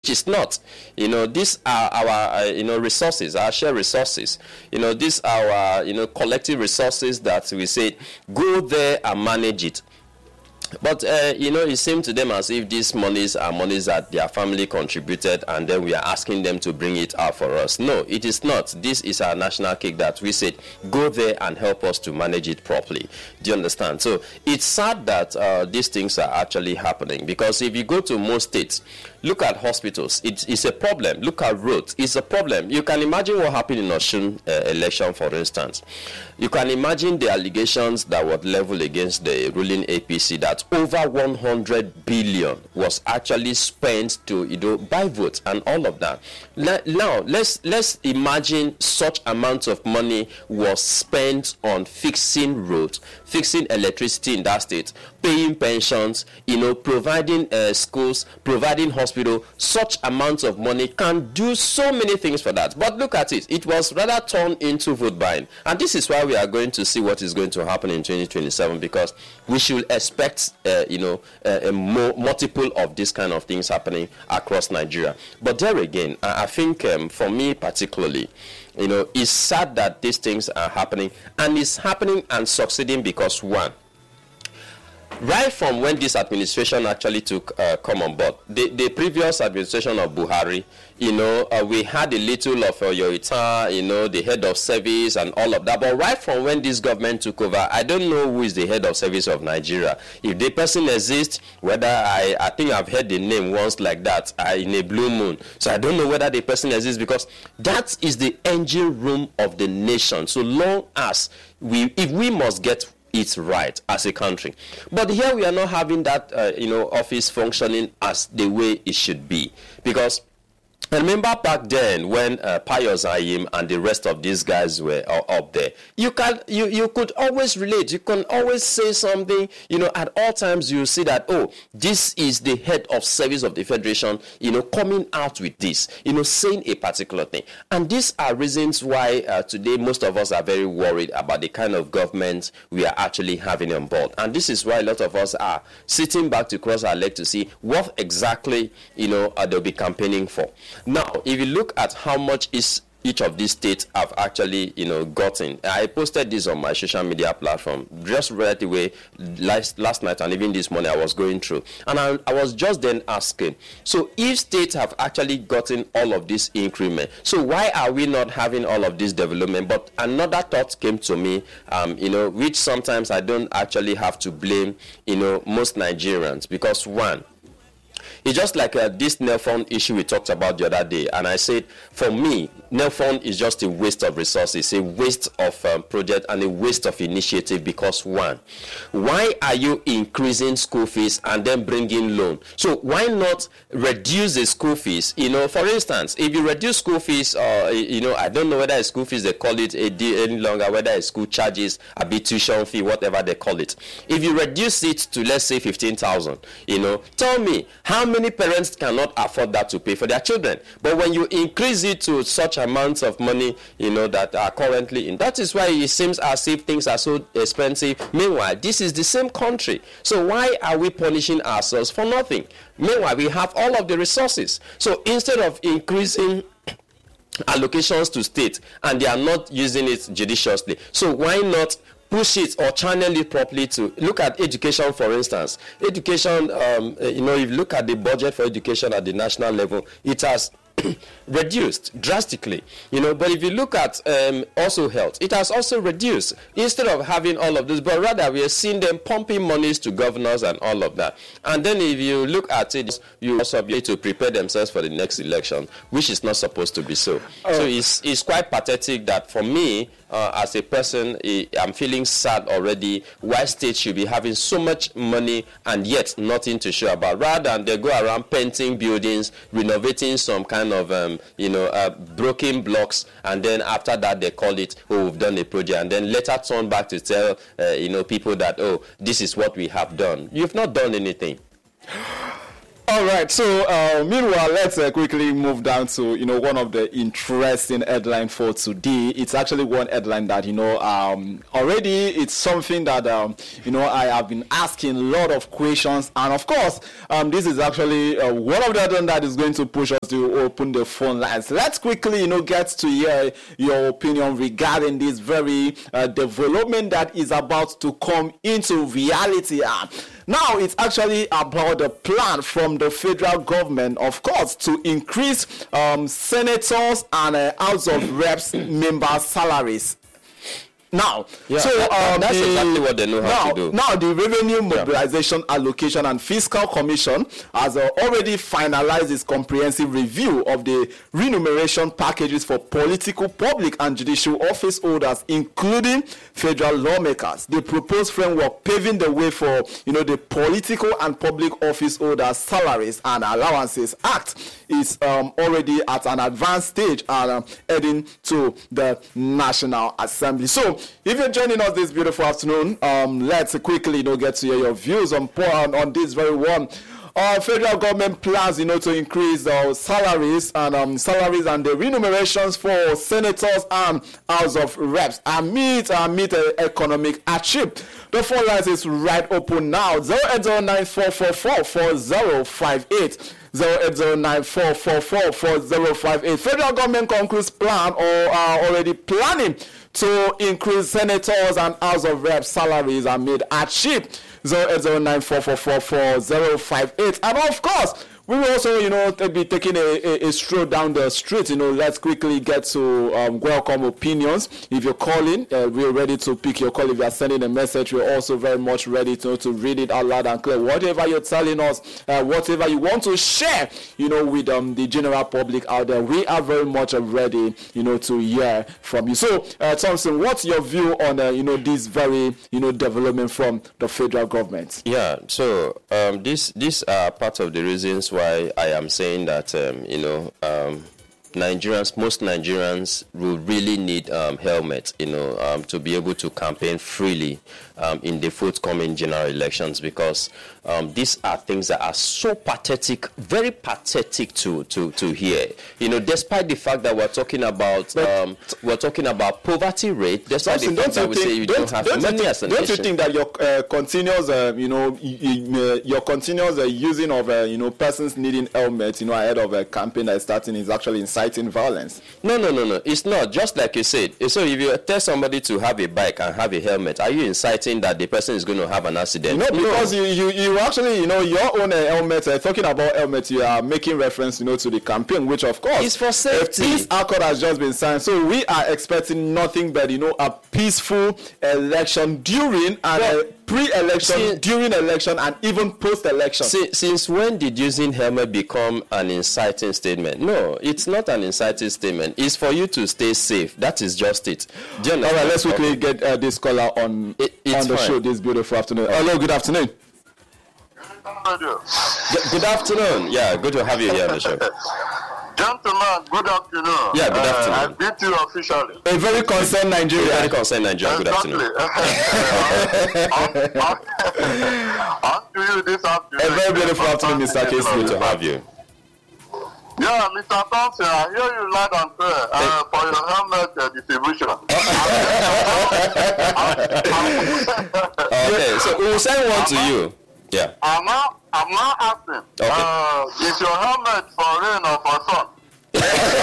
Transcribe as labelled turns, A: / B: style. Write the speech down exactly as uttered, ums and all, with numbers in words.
A: is not. You know, these are our, uh, you know, resources, our shared resources. You know, these are our, you know, collective resources that we say, go there and manage it. But, uh, you know, it seemed to them as if these monies are monies that their family contributed and then we are asking them to bring it out for us. No, it is not. This is our national cake that we said, go there and help us to manage it properly. Do you understand? So it's sad that uh, these things are actually happening, because if you go to most states, look at hospitals, it, it's a problem. Look at roads, it's a problem. You can imagine what happened in Osun uh, election, for instance. You can imagine the allegations that were leveled against the ruling A P C, that over one hundred billion was actually spent to, you know, buy votes and all of that. Now, let's let's imagine such amounts of money was spent on fixing roads, fixing electricity in that state, paying pensions, you know, providing uh, schools, providing hospital. Such amounts of money can do so many things for that. But look at it, it was rather turned into vote buying. And this is why we are going to see what is going to happen in twenty twenty-seven, because we should expect, uh, you know, uh, a more, multiple of these kind of things happening across Nigeria. But there again, I, I think um, for me particularly, you know, it's sad that these things are happening, and it's happening and succeeding because, one, right from when this administration actually took uh, come on board, the, the previous administration of Buhari, you know, uh, we had a little of uh, Yoita, you know, the head of service and all of that. But right from when this government took over, I don't know who is the head of service of Nigeria. If the person exists, whether I, I think I've heard the name once like that uh, in a blue moon. So I don't know whether the person exists, because that is the engine room of the nation. So long as we, if we must get it's right as a country. But here we are not having that, uh, you know, office functioning as the way it should be. Because I remember back then when uh, Pius Ayim and the rest of these guys were uh, up there, you can you you could always relate. You can always say something. You know, at all times you see that, oh, this is the head of service of the federation, you know, coming out with this, you know, saying a particular thing. And these are reasons why uh, today most of us are very worried about the kind of government we are actually having on board. And this is why a lot of us are sitting back to cross our leg to see what exactly, you know, uh, they'll be campaigning for. Now, if you look at how much is each of these states have actually, you know, gotten. I posted this on my social media platform just right away last, last night, and even this morning I was going through. And I, I was just then asking, so if states have actually gotten all of this increment, so why are we not having all of this development? But another thought came to me, um, you know, which sometimes I don't actually have to blame, you know, most Nigerians, because one, it's just like uh, this Nelfund issue we talked about the other day. And I said, for me, Nelfund is just a waste of resources, a waste of um, project, and a waste of initiative. Because one, why are you increasing school fees and then bringing loan? So why not reduce the school fees? You know, for instance, if you reduce school fees, uh, you know, I don't know whether it's school fees they call it any longer, whether it's school charges, a bit tuition fee, whatever they call it. If you reduce it to, let's say, fifteen thousand, you know, tell me, how many parents cannot afford that to pay for their children? But when you increase it to such amounts of money, you know, that are currently in, that is why it seems as if things are so expensive. Meanwhile, this is the same country. So why are we punishing ourselves for nothing? Meanwhile, we have all of the resources. So instead of increasing allocations to state, and they are not using it judiciously, so why not push it or channel it properly to look at education, for instance. Education, um, you know, if you look at the budget for education at the national level, it has reduced drastically, you know. But if you look at um, also health, it has also reduced. Instead of having all of this, but rather we are seeing them pumping monies to governors and all of that. And then if you look at it, you also be able to prepare themselves for the next election, which is not supposed to be so. Oh. So it's, it's quite pathetic that for me, uh, as a person, I'm feeling sad already why states should be having so much money and yet nothing to show about, rather than they go around painting buildings, renovating some kind of um, you know uh, broken blocks, and then after that they call it, oh, we've done a project, and then later turn back to tell uh, you know people that, oh, this is what we have done. You've not done anything.
B: All right. So, uh, meanwhile, let's uh, quickly move down to you know one of the interesting headline for today. It's actually one headline that you know um, already it's something that um, you know I have been asking a lot of questions, and of course, um, this is actually uh, one of the headlines that is going to push us to open the phone lines. Let's quickly you know get to hear your opinion regarding this very uh, development that is about to come into reality. Uh, Now, it's actually about the plan from the federal government, of course, to increase um, senators and uh, House of Reps members' salaries. Now,
A: yeah,
B: so
A: that,
B: um,
A: that's
B: the,
A: exactly what they know how
B: now,
A: to do.
B: Now, the Revenue Mobilization yeah. Allocation and Fiscal Commission has uh, already finalized its comprehensive review of the remuneration packages for political, public, and judicial office holders, including federal lawmakers. The proposed framework paving the way for, you know, the Political and Public Office Holders Salaries and Allowances Act is um, already at an advanced stage and uh, heading to the National Assembly. So, if you're joining us this beautiful afternoon, um, let's quickly you know, get to hear your views on, on, on this very one. Uh, federal government plans, you know, to increase uh, salaries and um, salaries and the remunerations for senators and House of Reps amid amid uh, economic hardship. The phone lines is right open now. zero eight zero nine four four four four zero five eight. zero eight zero nine four four four four zero five eight. Federal government concludes plan or are already planning to increase senators and House of Reps salaries amid hardship. zero eight zero nine four four four four zero five eight. And of course, we will also, you know, be taking a, a, a stroll down the street. You know, let's quickly get to um, welcome opinions. If you're calling, uh, we're ready to pick your call. If you're sending a message, we're also very much ready to, to read it out loud and clear. Whatever you're telling us, uh, whatever you want to share, you know, with um, the general public out there, we are very much ready, you know, to hear from you. So, uh, Thompson, what's your view on, uh, you know, this very, you know, development from the federal government?
A: Yeah, so um, this, these are part of the reasons why why I am saying that, um, you know, um, Nigerians, most Nigerians will really need um, helmets, you know, um, to be able to campaign freely um, in the forthcoming general elections, because um, these are things that are so pathetic, very pathetic to, to, to hear. You know, despite the fact that we're talking about um, we're talking about poverty rate, despite the fact that we say you don't, don't have don't money as a nation.
B: Don't you think that your uh, continuous, uh, you know, uh, your continuous uh, using of, uh, you know, persons needing helmets, you know, ahead of a campaign that is starting is actually inciting violence?
A: No, no, no, no. It's not. Just like you said. So if you tell somebody to have a bike and have a helmet, are you inciting that the person is going to have an accident?
B: No, because no. you, you, you actually, you know, your own uh, helmet, uh, talking about helmet, you are making reference, you know, to the campaign, which of course
A: is for safety.
B: A peace accord has just been signed. So we are expecting nothing but, you know, a peaceful election during and well, uh, pre-election, since, during election, and even post-election.
A: Since, since when did using helmet become an inciting statement? No, it's not an inciting statement. It's for you to stay safe. That is just it.
B: All right, let's quickly okay. get uh, this caller on it, on the fine. show this beautiful afternoon. Okay. Hello, good afternoon.
A: Good, good afternoon. Yeah, good to have you here on the show.
C: Gentlemen, good afternoon.
A: Yeah, good afternoon.
C: Uh, I beat you officially.
B: A very concerned Nigeria.
A: Very concerned Nigeria. Good
C: exactly.
A: afternoon.
C: on, on, on to you this afternoon.
B: A very beautiful afternoon, Mister Casey.
A: Good to have you.
C: Yeah, Mister Thompson, I hear you loud and clear uh, for your helmet uh, distribution.
A: Okay, so we will send one to you. Yeah.
C: I'm not, I'm not asking.
A: Okay.
C: Uh, is your helmet for rain or for sun?